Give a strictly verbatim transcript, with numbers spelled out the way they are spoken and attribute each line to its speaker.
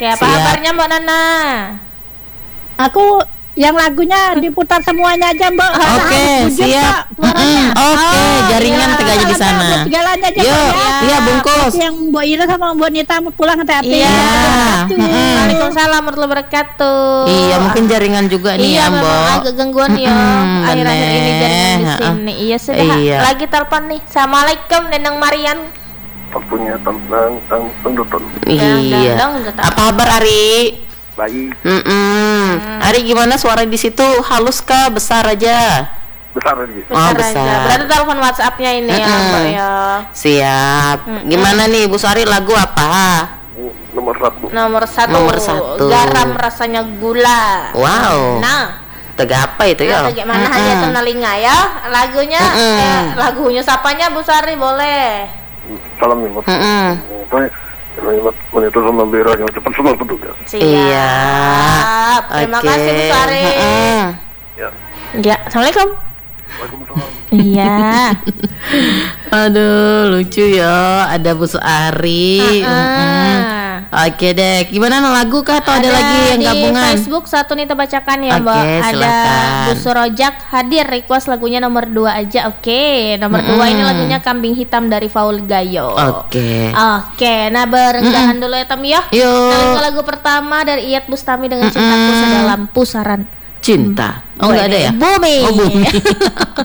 Speaker 1: Oke, apa
Speaker 2: Siap.
Speaker 1: kabarnya Mbak Nana?
Speaker 3: Aku yang lagunya diputar semuanya aja Mbak.
Speaker 2: Oke,
Speaker 3: Bujur,
Speaker 2: siap.
Speaker 3: Mbak, suaranya.
Speaker 2: Mm-mm, Oke,
Speaker 1: Oh,
Speaker 2: jaringan
Speaker 1: iya.
Speaker 2: tegaknya di sana.
Speaker 3: Buat segalanya aja
Speaker 2: Yuk,
Speaker 3: Mbak, ya.
Speaker 2: iya bungkus.
Speaker 3: Yang Mbak Ira sama Mbak Nita pulang hati-hati.
Speaker 1: Iya.
Speaker 2: Mm-mm.
Speaker 1: Waalaikumsalam warahmatullahi wabarakatuh.
Speaker 2: Iya, mungkin jaringan juga nih
Speaker 1: Iya,
Speaker 2: ya,
Speaker 1: memang
Speaker 2: Mbak.
Speaker 1: agak gangguan ya
Speaker 2: Mm-mm,
Speaker 1: akhir-akhir ini
Speaker 2: bener.
Speaker 1: jaringan di
Speaker 2: Ha-ha.
Speaker 1: sini. Iya sudah.
Speaker 2: Iya.
Speaker 1: Lagi telepon nih. Assalamualaikum Neneng Marian.
Speaker 4: Tentunya tentang tentang penonton.
Speaker 2: Iya.
Speaker 1: Dang, dang, dang.
Speaker 2: Apa kabar Ari?
Speaker 4: Baik,
Speaker 2: Mm-mm. Ari gimana suara di situ? Halus kah? Besar aja?
Speaker 4: besar lagi.
Speaker 2: Oh,
Speaker 1: Besar
Speaker 2: besar.
Speaker 1: aja. Berarti telepon WhatsApp-nya ini ya,
Speaker 2: Mm-mm.
Speaker 1: Mbak ya.
Speaker 2: Siap. Gimana nih Bu Sari, lagu apa?
Speaker 4: Nomor satu.
Speaker 1: Nomor satu.
Speaker 2: Nomor satu.
Speaker 1: Garam rasanya gula.
Speaker 2: Wow.
Speaker 1: Nah,
Speaker 2: Tega apa itu ya?
Speaker 1: Nah, bagaimana
Speaker 2: Mm-mm.
Speaker 1: hanya telinga ya lagunya
Speaker 2: Mm-mm.
Speaker 1: eh, lagunya sapanya Bu Sari boleh.
Speaker 4: Salam nih, Mas.
Speaker 2: Mm-mm.
Speaker 4: Baik. Wanita sama merah yang cepat semua petugas.
Speaker 1: Siap.
Speaker 2: Iya.
Speaker 1: Terima
Speaker 2: Oke.
Speaker 1: kasih Bu Sari.
Speaker 2: Mm-mm.
Speaker 4: Ya.
Speaker 1: Ya, assalamualaikum.
Speaker 4: Waalaikumsalam.
Speaker 1: Iya.
Speaker 2: Aduh, lucu ya. Ada Bu Sari. Mm-mm. Oke deh. Gimana lagu kah atau ada, lagi yang
Speaker 1: di
Speaker 2: gabungan?
Speaker 1: Facebook satu nih kita bacakan ya,
Speaker 2: Oke,
Speaker 1: Mbak. Ada
Speaker 2: silakan.
Speaker 1: Bu Surojak hadir request lagunya nomor dua aja. Oke, nomor dua ini lagunya Kambing Hitam dari Faul Gayo.
Speaker 2: Oke.
Speaker 1: Oke, nah berenggahan dulu ya Tam ya.
Speaker 2: Yuk.
Speaker 1: Nah, ke lagu pertama dari Iyat Bustami dengan Cintaku Sedalam Pusaran
Speaker 2: Cinta. Oh, enggak ada ya?
Speaker 1: Bumi.
Speaker 2: Oh, bumi.